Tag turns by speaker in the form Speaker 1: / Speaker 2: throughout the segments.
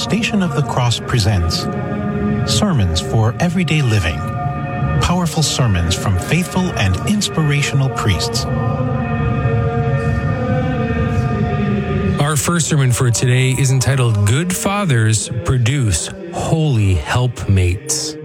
Speaker 1: Station of the Cross presents Sermons for Everyday Living. Powerful sermons from faithful and inspirational priests.
Speaker 2: Our first sermon for today is entitled Good Fathers Produce Holy Helpmates.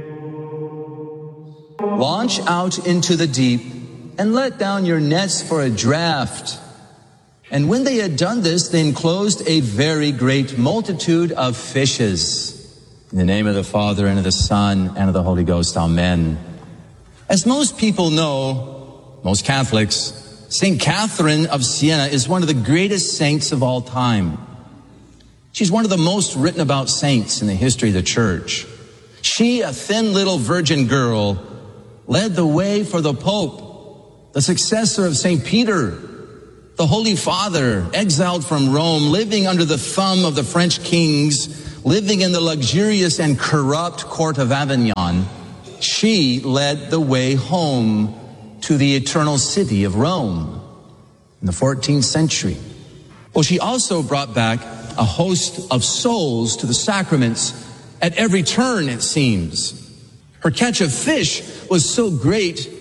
Speaker 3: Launch out into the deep and let down your nets for a draught. And when they had done this, they enclosed a very great multitude of fishes. In the name of the Father, and of the Son, and of the Holy Ghost, amen. As most people know, most Catholics, St. Catherine of Siena is one of the greatest saints of all time. She's one of the most written about saints in the history of the Church. She, a thin little virgin girl, led the way for the Pope, the successor of St. Peter, the Holy Father, exiled from Rome, living under the thumb of the French kings, living in the luxurious and corrupt court of Avignon. She led the way home to the eternal city of Rome in the 14th century. Well, she also brought back a host of souls to the sacraments at every turn, it seems. Her catch of fish was so great,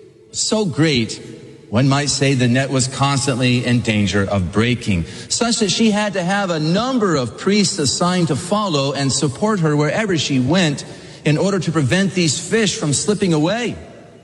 Speaker 3: one might say the net was constantly in danger of breaking, such that she had to have a number of priests assigned to follow and support her wherever she went in order to prevent these fish from slipping away.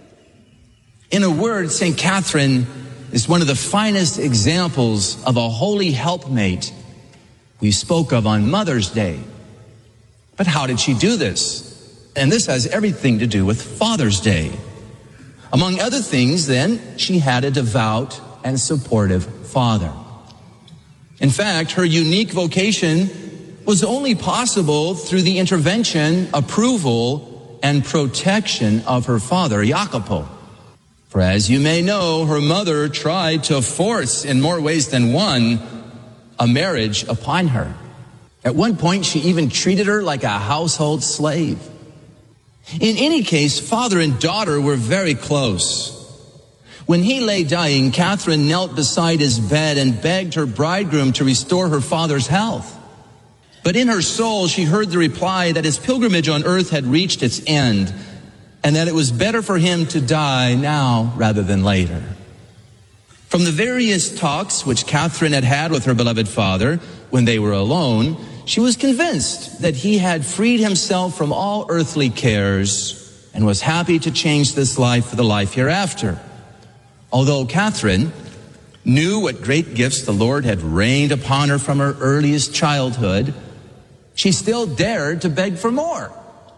Speaker 3: In a word, St. Catherine is one of the finest examples of a holy helpmate we spoke of on Mother's Day. But how did she do this? And this has everything to do with Father's Day. Among other things, then, she had a devout and supportive father. In fact, her unique vocation was only possible through the intervention, approval, and protection of her father, Jacopo. For as you may know, her mother tried to force, in more ways than one, a marriage upon her. At one point, she even treated her like a household slave. In any case, father and daughter were very close. When he lay dying, Catherine knelt beside his bed and begged her bridegroom to restore her father's health. But in her soul, she heard the reply that his pilgrimage on earth had reached its end, and that it was better for him to die now rather than later. From the various talks which Catherine had had with her beloved father when they were alone, she was convinced that he had freed himself from all earthly cares and was happy to change this life for the life hereafter. Although Catherine knew what great gifts the Lord had rained upon her from her earliest childhood, she still dared to beg for more.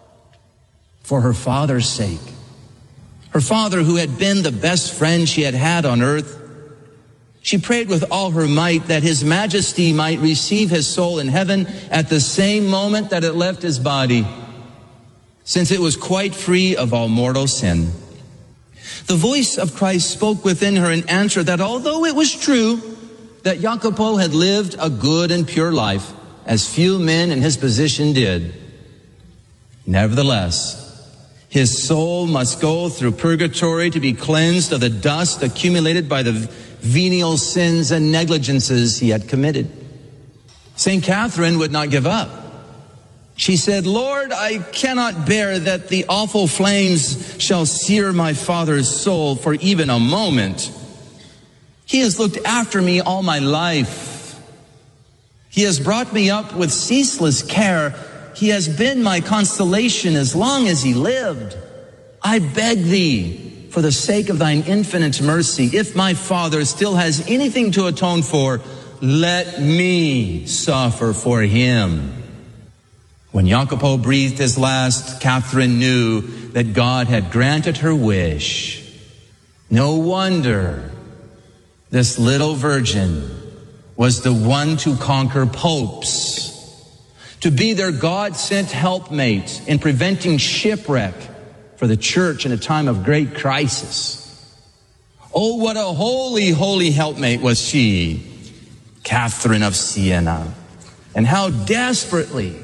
Speaker 3: For her father's sake. Her father, who had been the best friend she had had on earth, she prayed with all her might that His Majesty might receive his soul in heaven at the same moment that it left his body, since it was quite free of all mortal sin. The voice of Christ spoke within her in answer that although it was true that Jacopo had lived a good and pure life, as few men in his position did, nevertheless, his soul must go through purgatory to be cleansed of the dust accumulated by the venial sins and negligences he had committed. St. Catherine would not give up. She said, Lord, I cannot bear that the awful flames shall sear my father's soul for even a moment. He has looked after me all my life. He has brought me up with ceaseless care. He has been my consolation as long as he lived. I beg thee, for the sake of thine infinite mercy, if my father still has anything to atone for, let me suffer for him. When Jacopo breathed his last, Catherine knew that God had granted her wish. No wonder this little virgin was the one to conquer popes, to be their God-sent helpmate in preventing shipwreck for the church in a time of great crisis. Oh, what a holy, holy helpmate was she, Catherine of Siena. And how desperately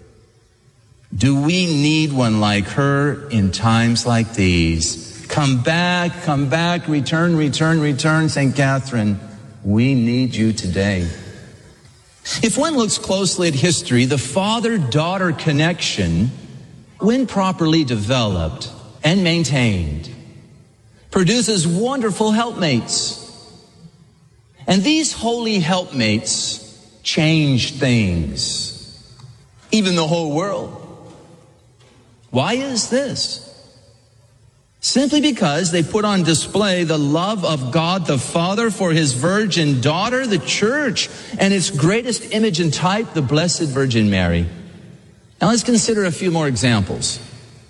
Speaker 3: do we need one like her in times like these. Come back, return, St. Catherine. We need you today. If one looks closely at history, the father-daughter connection, when properly developed and maintained, produces wonderful helpmates. And these holy helpmates change things, even the whole world. Why is this? Simply because they put on display the love of God the Father for his virgin daughter, the church, and its greatest image and type, the Blessed Virgin Mary. Now let's consider a few more examples.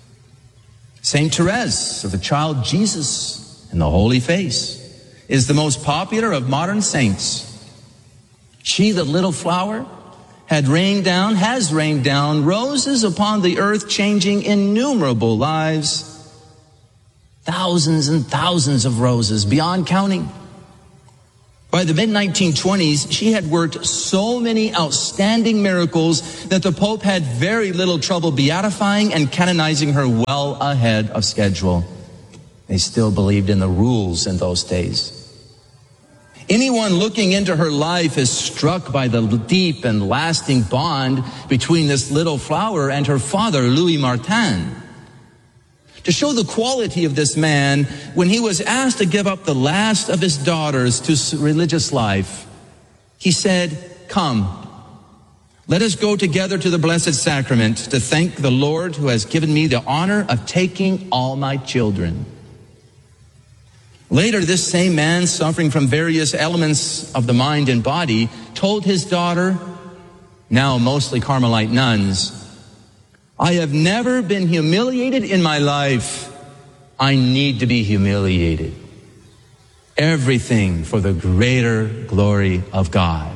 Speaker 3: Saint Therese of the Child Jesus and the Holy Face is the most popular of modern saints. She, the little flower, has rained down roses upon the earth, changing innumerable lives. Thousands and thousands of roses, beyond counting. By the mid-1920s, she had worked so many outstanding miracles that the Pope had very little trouble beatifying and canonizing her well ahead of schedule. They still believed in the rules in those days. Anyone looking into her life is struck by the deep and lasting bond between this little flower and her father, Louis Martin. To show the quality of this man, when he was asked to give up the last of his daughters to religious life, he said, "Come, let us go together to the Blessed Sacrament to thank the Lord who has given me the honor of taking all my children." Later, this same man, suffering from various elements of the mind and body, told his daughter, now mostly Carmelite nuns, "I have never been humiliated in my life. I need to be humiliated. Everything for the greater glory of God."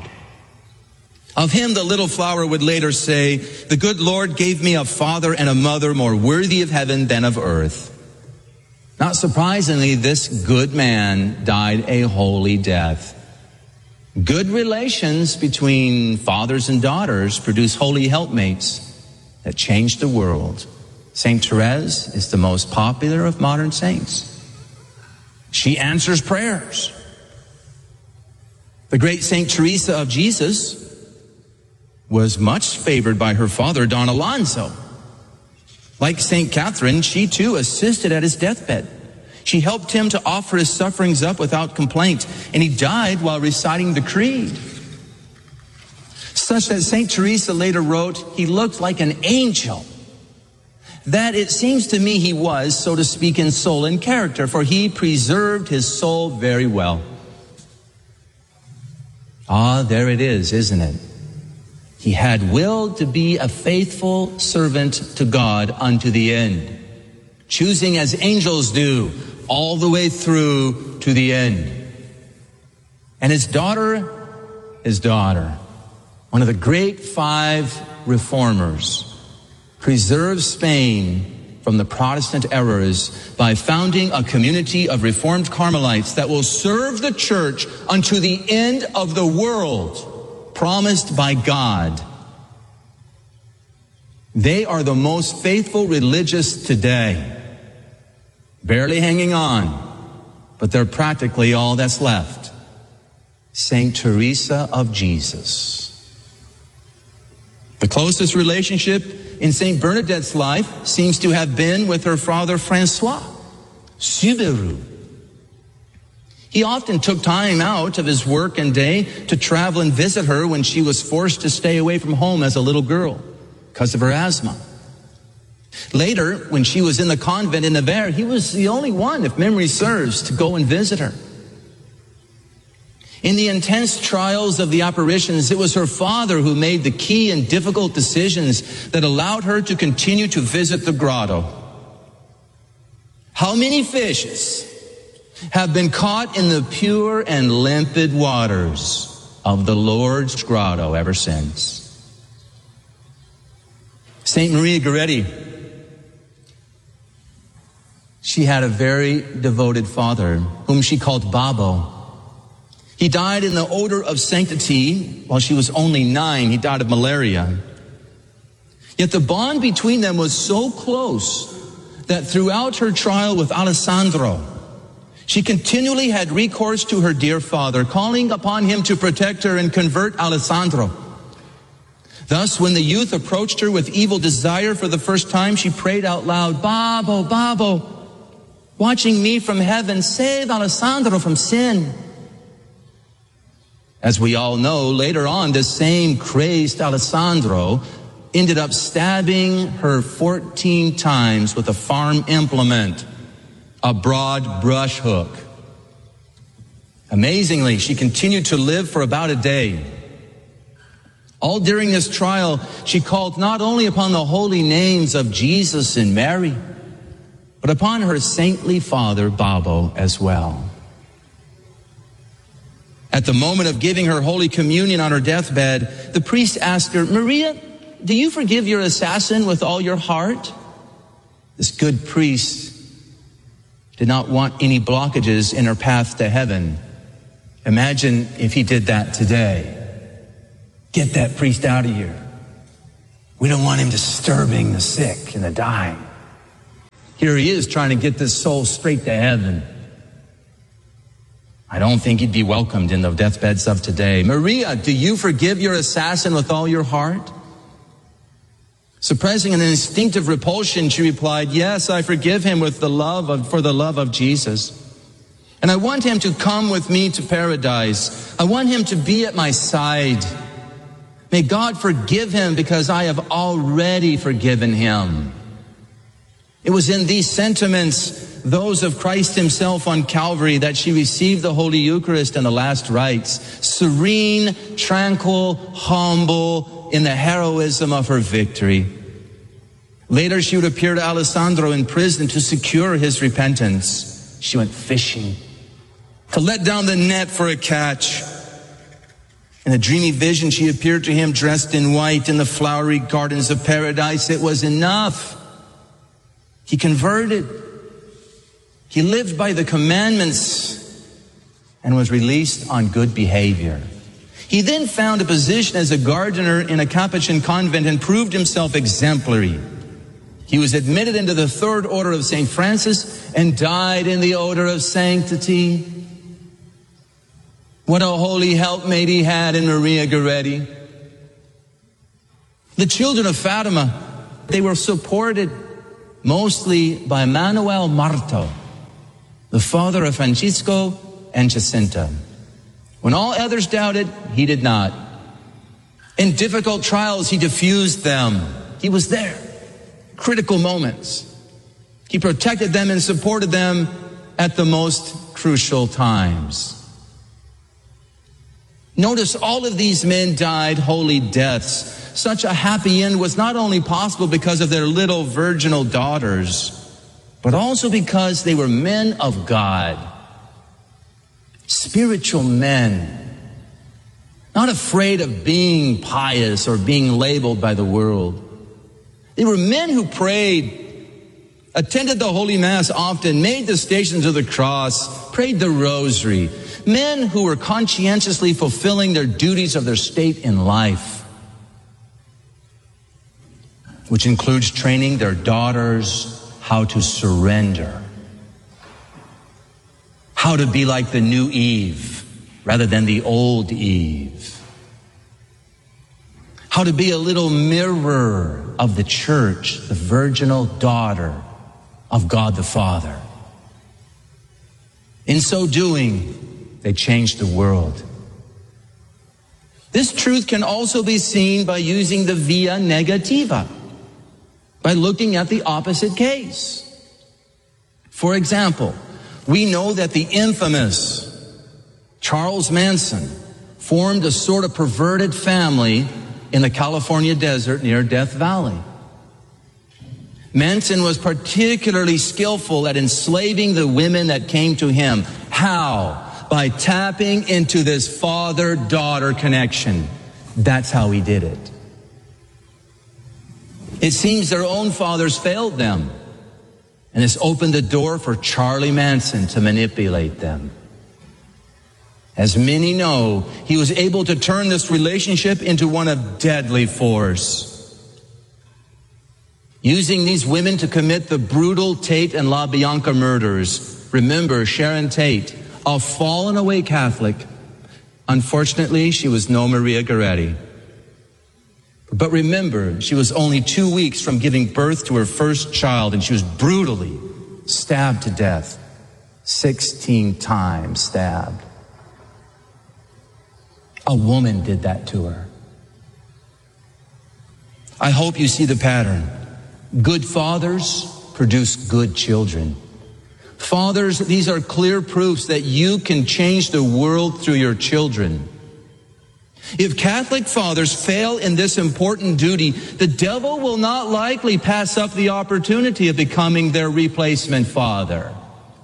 Speaker 3: Of him, the little flower would later say, "The good Lord gave me a father and a mother more worthy of heaven than of earth." Not surprisingly, this good man died a holy death. Good relations between fathers and daughters produce holy helpmates that changed the world. Saint Therese is the most popular of modern saints. She answers prayers. The great Saint Teresa of Jesus was much favored by her father, Don Alonso. Like Saint Catherine, she too assisted at his deathbed. She helped him to offer his sufferings up without complaint, and he died while reciting the creed. Such that Saint Teresa later wrote, "He looked like an angel." That it seems to me he was, so to speak, in soul and character, for he preserved his soul very well. Ah, there it is, isn't it? He had willed to be a faithful servant to God unto the end, choosing as angels do, all the way through to the end. And his daughter, one of the great five reformers, preserved Spain from the Protestant errors by founding a community of Reformed Carmelites that will serve the church unto the end of the world, promised by God. They are the most faithful religious today, barely hanging on, but they're practically all that's left. Saint Teresa of Jesus. The closest relationship in Saint Bernadette's life seems to have been with her father Francois Suberu. He often took time out of his work and day to travel and visit her when she was forced to stay away from home as a little girl because of her asthma. Later, when she was in the convent in Nevers, he was the only one, if memory serves, to go and visit her. In the intense trials of the apparitions, it was her father who made the key and difficult decisions that allowed her to continue to visit the grotto. How many fishes have been caught in the pure and limpid waters of the Lord's grotto ever since? Saint Maria Goretti, she had a very devoted father whom she called Babbo. He died in the odor of sanctity while she was only 9. He died of malaria. Yet the bond between them was so close that throughout her trial with Alessandro, she continually had recourse to her dear father, calling upon him to protect her and convert Alessandro. Thus, when the youth approached her with evil desire for the first time, she prayed out loud, "Babbo, Babbo, watching me from heaven, save Alessandro from sin." As we all know, later on, this same crazed Alessandro ended up stabbing her 14 times with a farm implement, a broad brush hook. Amazingly, she continued to live for about a day. All during this trial, she called not only upon the holy names of Jesus and Mary, but upon her saintly father, Babbo, as well. At the moment of giving her Holy Communion on her deathbed, the priest asked her, "Maria, do you forgive your assassin with all your heart?" This good priest did not want any blockages in her path to heaven. Imagine if he did that today. Get that priest out of here. We don't want him disturbing the sick and the dying. Here he is trying to get this soul straight to heaven. I don't think he'd be welcomed in the deathbeds of today. "Maria, do you forgive your assassin with all your heart?" Suppressing an instinctive repulsion, she replied, "Yes, I forgive him for the love of Jesus. And I want him to come with me to paradise. I want him to be at my side. May God forgive him because I have already forgiven him." It was in these sentiments, those of Christ himself on Calvary, that she received the Holy Eucharist and the last rites, serene, tranquil, humble in the heroism of her victory. Later, she would appear to Alessandro in prison to secure his repentance. She went fishing to let down the net for a catch. In a dreamy vision, she appeared to him dressed in white in the flowery gardens of paradise. It was enough. He converted. He lived by the commandments and was released on good behavior. He then found a position as a gardener in a Capuchin convent and proved himself exemplary. He was admitted into the Third Order of St. Francis and died in the odor of sanctity. What a holy helpmate he had in Maria Goretti. The children of Fatima, they were supported mostly by Manuel Marto, the father of Francisco and Jacinta. When all others doubted, he did not. In difficult trials, he diffused them. He was there. Critical moments. He protected them and supported them at the most crucial times. Notice all of these men died holy deaths. Such a happy end was not only possible because of their little virginal daughters, but also because they were men of God. Spiritual men. Not afraid of being pious or being labeled by the world. They were men who prayed, attended the Holy Mass often, made the Stations of the Cross, prayed the Rosary. Men who were conscientiously fulfilling their duties of their state in life, which includes training their daughters how to surrender, how to be like the new Eve rather than the old Eve, how to be a little mirror of the church, the virginal daughter of God the Father. In so doing, they changed the world. This truth can also be seen by using the via negativa, by looking at the opposite case. For example, we know that the infamous Charles Manson formed a sort of perverted family in the California desert near Death Valley. Manson was particularly skillful at enslaving the women that came to him. How? By tapping into this father-daughter connection. That's how he did it. It seems their own fathers failed them, and this opened the door for Charlie Manson to manipulate them. As many know, he was able to turn this relationship into one of deadly force, using these women to commit the brutal Tate and LaBianca murders. Remember, Sharon Tate, a fallen away Catholic. Unfortunately, she was no Maria Goretti. But remember, she was only 2 weeks from giving birth to her first child, and she was brutally stabbed to death. 16 times stabbed. A woman did that to her. I hope you see the pattern. Good fathers produce good children. Fathers, these are clear proofs that you can change the world through your children. If Catholic fathers fail in this important duty, the devil will not likely pass up the opportunity of becoming their replacement father.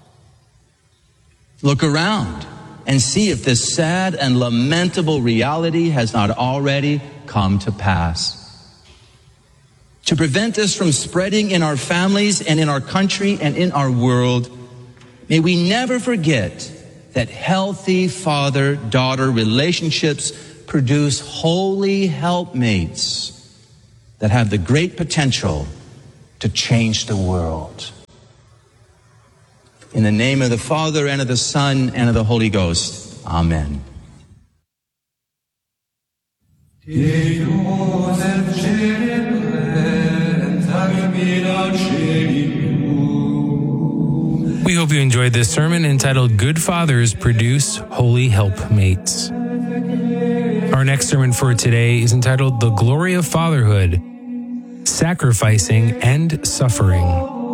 Speaker 3: Look around and see if this sad and lamentable reality has not already come to pass. To prevent this from spreading in our families and in our country and in our world, may we never forget that healthy father-daughter relationships produce holy helpmates that have the great potential to change the world. In the name of the Father, and of the Son, and of the Holy Ghost. Amen.
Speaker 2: We hope you enjoyed this sermon entitled Good Fathers Produce Holy Helpmates. Our next sermon for today is entitled The Glory of Fatherhood, Sacrificing and Suffering.